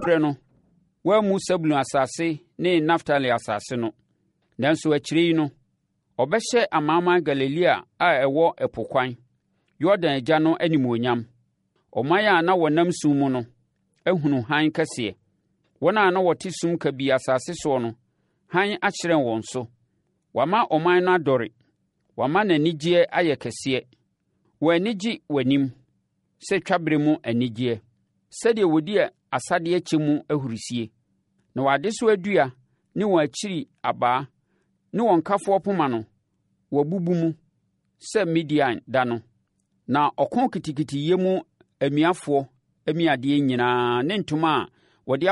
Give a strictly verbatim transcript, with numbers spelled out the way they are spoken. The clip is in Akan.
berɛ no wɔammu Sebulon asase ne Naftali asase no. Nanso akyire yi no, ɔbɛhyɛ amanaman Galilea a ɛwɔ ɛpo kwan, Yordan agya no animuonyam. Ɔman a na wɔnam sum mu no ahunu hann kɛseɛ. Wɔn a na wɔte sum kabii asase soɔ no, hann ahyerɛn wɔn so. Wama ɔman no adɔre, wama n'anigyeɛ ayɛ kɛseɛ. Wɔn ani gye w'anim sɛ twaberɛ mu anigyeɛ, sɛdeɛ wɔdi asadeɛ kyɛ mu ahurisie. Na wɔn adesoa dua ne wɔn akyiri abaa ne wɔn kafoɔ poma no, wɔabubu mu sɛ Midian da no. Na ɔko kitikitiyɛ mu amiafoɔ amiadeɛ nyinaa ne ntoma a wɔde